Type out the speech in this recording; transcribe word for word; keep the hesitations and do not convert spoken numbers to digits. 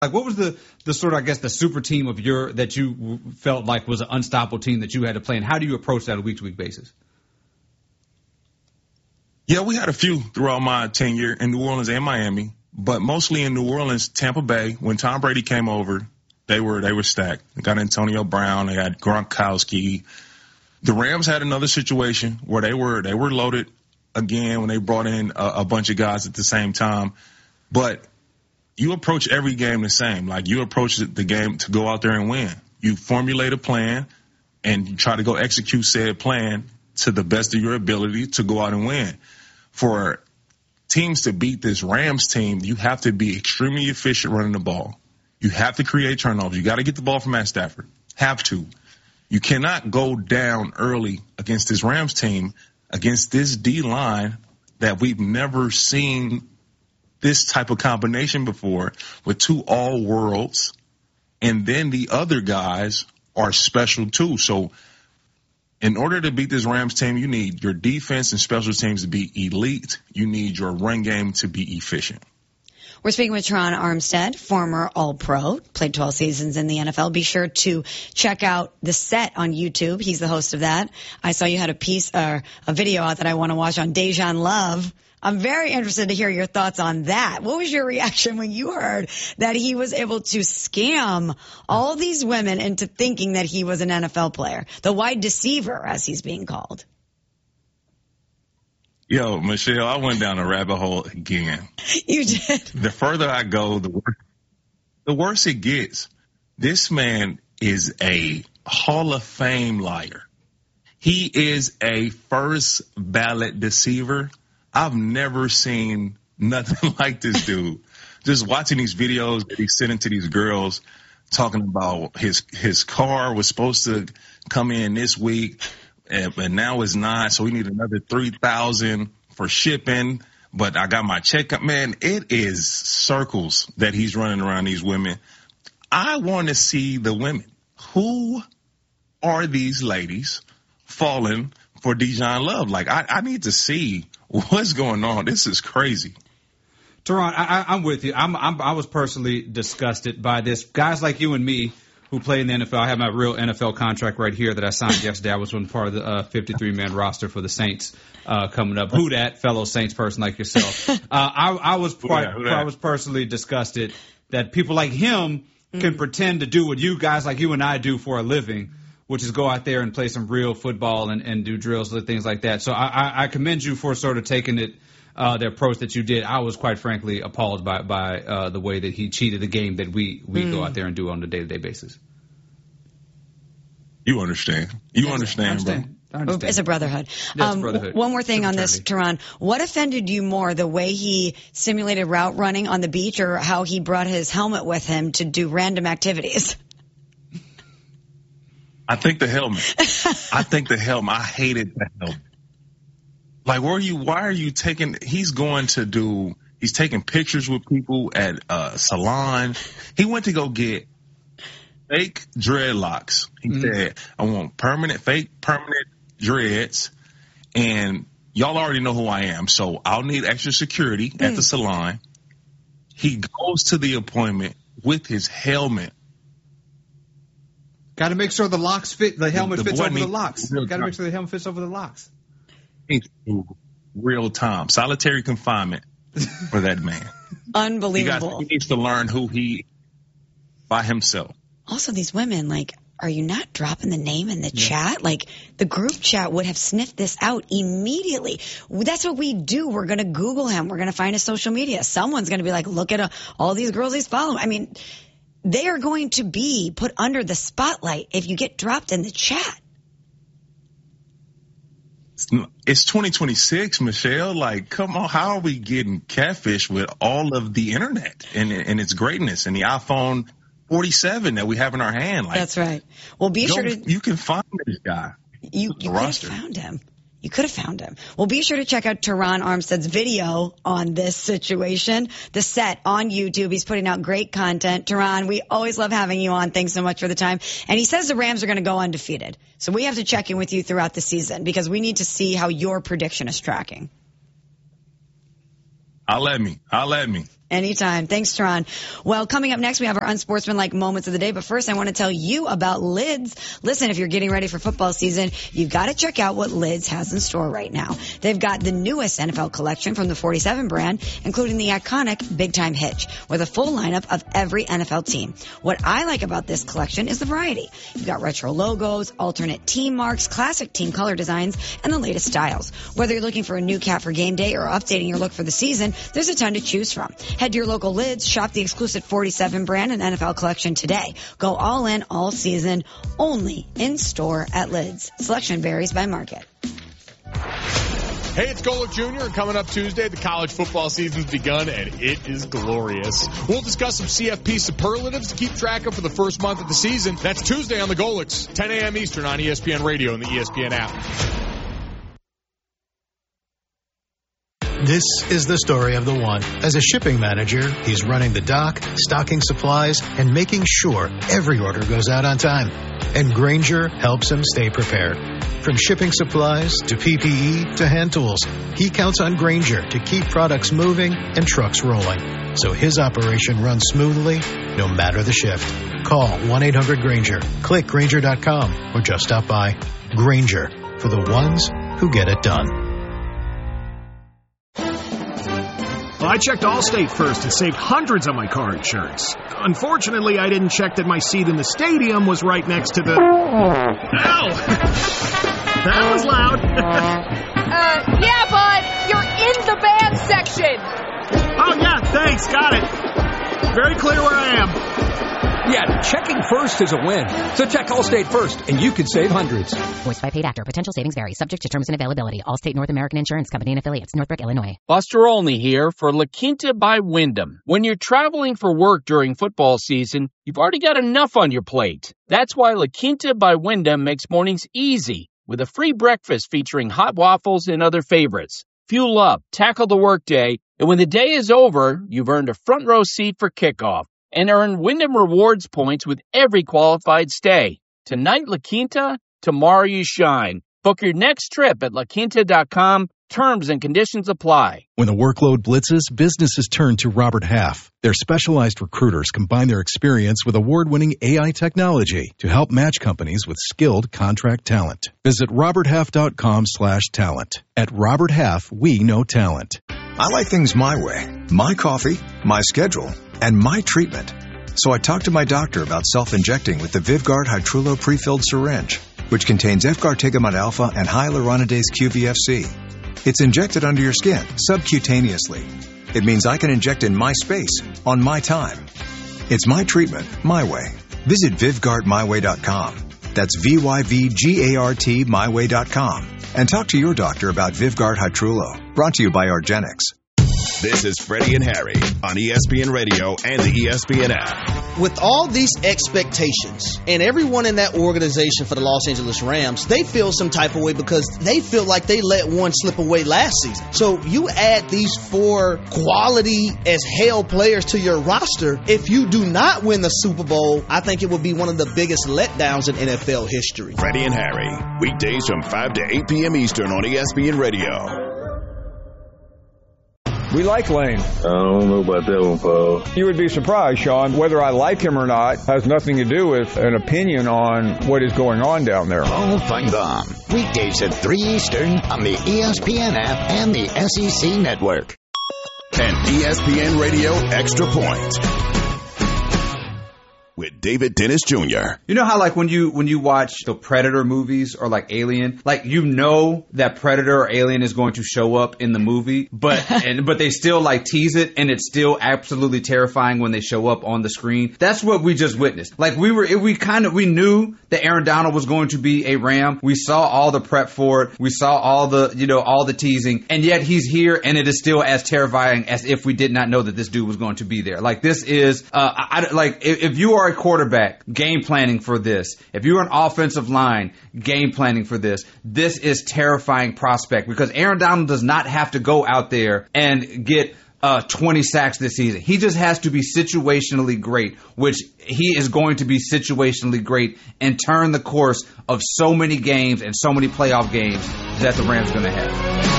Like, what was the, the sort of, I guess, the super team of your that you felt like was an unstoppable team that you had to play, and how do you approach that on a week-to-week basis? Yeah, we had a few throughout my tenure in New Orleans and Miami, but mostly in New Orleans, Tampa Bay. When Tom Brady came over, they were they were stacked. They got Antonio Brown, they got Gronkowski. The Rams had another situation where they were they were loaded again when they brought in a, a bunch of guys at the same time, but you approach every game the same. Like, you approach the game to go out there and win. You formulate a plan, and you try to go execute said plan to the best of your ability to go out and win. For teams to beat this Rams team, you have to be extremely efficient running the ball. You have to create turnovers. You got to get the ball from Matt Stafford. Have to. You cannot go down early against this Rams team, against this D-line that we've never seen this type of combination before, with two all-worlds, and then the other guys are special too. So in order to beat this Rams team, you need your defense and special teams to be elite. You need your run game to be efficient. We're speaking with Terron Armstead, former All-Pro, played twelve seasons in the N F L. Be sure to check out The Set on YouTube. He's the host of that. I saw you had a piece, or a video out that I want to watch on Dejan Love. I'm very interested to hear your thoughts on that. What was your reaction when you heard that he was able to scam all these women into thinking that he was an N F L player? The wide deceiver, as he's being called. Yo, Michelle, I went down a rabbit hole again. You did. The further I go, the worse, the worse it gets. This man is a Hall of Fame liar. He is a first ballot deceiver. I've never seen nothing like this dude. Just watching these videos that he's sending to these girls, talking about his his car was supposed to come in this week, and, and now it's not. So we need another three thousand for shipping. But I got my check. Man, it is circles that he's running around these women. I want to see the women. Who are these ladies falling for Dejan Love? Like, I, I need to see what's going on. This is crazy. Terron, I, I'm with you. I'm, I'm, I was personally disgusted by this. Guys like you and me who play in the N F L, I have my real N F L contract right here that I signed yesterday. I was one part of the uh, fifty-three man roster for the Saints uh, coming up. Who dat, fellow Saints person like yourself? Uh, I, I was quite, who dat, who dat? I was personally disgusted that people like him can mm. pretend to do what you guys like you and I do for a living, which is go out there and play some real football and, and do drills and things like that. So I, I, I commend you for sort of taking it, uh, the approach that you did. I was quite frankly appalled by, by uh, the way that he cheated the game that we, we mm. go out there and do on a day-to-day basis. You understand. You yes, understand, I understand. bro. I understand. It's a brotherhood. Yeah, um, it's a brotherhood. One more thing it's on this, Terron. What offended you more, the way he simulated route running on the beach, or how he brought his helmet with him to do random activities? I think the helmet. I think the helmet. I hated the helmet. Like, where are you? Why are you taking? He's going to do. He's taking pictures with people at a salon. He went to go get fake dreadlocks. He mm-hmm. said, "I want permanent, fake permanent dreads." And y'all already know who I am, so I'll need extra security mm. at the salon. He goes to the appointment with his helmet. Got to make sure the locks fit. The helmet the, the fits over the locks. Got to make sure the helmet fits over the locks. Real time. Solitary confinement for that man. Unbelievable. He, he needs to learn who he by himself. Also, these women, like, are you not dropping the name in the yeah. chat? Like, the group chat would have sniffed this out immediately. That's what we do. We're going to Google him. We're going to find his social media. Someone's going to be like, look at a, all these girls he's following. I mean, they are going to be put under the spotlight if you get dropped in the chat. It's twenty twenty-six, Michelle. Like, come on. How are we getting catfish with all of the internet and, and its greatness and the iPhone forty-seven that we have in our hand? Like, that's right. Well, be go, sure to. You can find this guy. You, you could have found him. You could have found him. Well, be sure to check out Terron Armstead's video on this situation. The Set on YouTube. He's putting out great content. Terron, we always love having you on. Thanks so much for the time. And he says the Rams are going to go undefeated. So we have to check in with you throughout the season because we need to see how your prediction is tracking. I'll let me. I'll let me. Anytime. Thanks, Tron. Well, coming up next, we have our unsportsmanlike moments of the day. But first, I want to tell you about Lids. Listen, if you're getting ready for football season, you've got to check out what Lids has in store right now. They've got the newest N F L collection from the forty-seven brand, including the iconic Big Time Hitch, with a full lineup of every N F L team. What I like about this collection is the variety. You've got retro logos, alternate team marks, classic team color designs, and the latest styles. Whether you're looking for a new cap for game day or updating your look for the season, there's a ton to choose from. Head to your local Lids, shop the exclusive forty-seven brand and N F L collection today. Go all in all season, only in store at Lids. Selection varies by market. Hey, it's Golick Junior and coming up Tuesday, the college football season's begun, and it is glorious. We'll discuss some C F P superlatives to keep track of for the first month of the season. That's Tuesday on the Golicks, ten a.m. Eastern on E S P N Radio and the E S P N app. This is the story of the one. As a shipping manager, he's running the dock, stocking supplies, and making sure every order goes out on time. And Grainger helps him stay prepared. From shipping supplies to P P E to hand tools, he counts on Grainger to keep products moving and trucks rolling, so his operation runs smoothly no matter the shift. Call one eight hundred Grainger, click Grainger dot com, or just stop by. Grainger, for the ones who get it done. Well, I checked Allstate first and saved hundreds on my car insurance. Unfortunately, I didn't check that my seat in the stadium was right next to the... Ow! That was loud. uh, yeah, bud. You're in the band section. Oh, yeah, thanks. Got it. Very clear where I am. Yeah, checking first is a win. So check Allstate first, and you can save hundreds. Voiced by paid actor. Potential savings vary. Subject to terms and availability. Allstate North American Insurance Company and affiliates. Northbrook, Illinois. Buster Olney here for La Quinta by Wyndham. When you're traveling for work during football season, you've already got enough on your plate. That's why La Quinta by Wyndham makes mornings easy with a free breakfast featuring hot waffles and other favorites. Fuel up, tackle the workday, and when the day is over, you've earned a front row seat for kickoff. And earn Wyndham Rewards points with every qualified stay. Tonight, La Quinta, tomorrow you shine. Book your next trip at la quinta dot com. Terms and conditions apply. When the workload blitzes, businesses turn to Robert Half. Their specialized recruiters combine their experience with award-winning A I technology to help match companies with skilled contract talent. Visit robert half dot com slash talent. At Robert Half, we know talent. I like things my way. My coffee, my schedule, and my treatment. So I talked to my doctor about self-injecting with the Vyvgart Hytrulo prefilled syringe, which contains F-gartigimod alpha and hyaluronidase Q V F C. It's injected under your skin, subcutaneously. It means I can inject in my space, on my time. It's my treatment, my way. Visit Vyvgart my way dot com. That's V Y V G A R T my way dot com. And talk to your doctor about Vyvgart Hytrulo. Brought to you by argenx. This is Freddie and Harry on E S P N Radio and the E S P N app. With all these expectations and everyone in that organization for the Los Angeles Rams, they feel some type of way because they feel like they let one slip away last season. So you add these four quality as hell players to your roster. If you do not win the Super Bowl, I think it would be one of the biggest letdowns in N F L history. Freddie and Harry, weekdays from five to eight p.m. Eastern on E S P N Radio. We like Lane. I don't know about that one, Paul. You would be surprised, Sean. Whether I like him or not has nothing to do with an opinion on what is going on down there. Paul Feinbaum. Weekdays at three Eastern on the E S P N app and the S E C Network. And E S P N Radio Extra Point with David Dennis Junior You know how like when you when you watch the Predator movies or like Alien, like you know that Predator or Alien is going to show up in the movie, but and but they still like tease it, and it's still absolutely terrifying when they show up on the screen. That's what we just witnessed. Like we were, we kind of we knew that Aaron Donald was going to be a Ram. We saw all the prep for it. We saw all the you know all the teasing, and yet he's here, and it is still as terrifying as if we did not know that this dude was going to be there. Like this is uh, I, like if, if you are a quarterback, game planning for this. If you're an offensive line, game planning for this. This is terrifying prospect because Aaron Donald does not have to go out there and get uh, twenty sacks this season. He just has to be situationally great, which he is going to be situationally great and turn the course of so many games and so many playoff games that the Rams are going to have.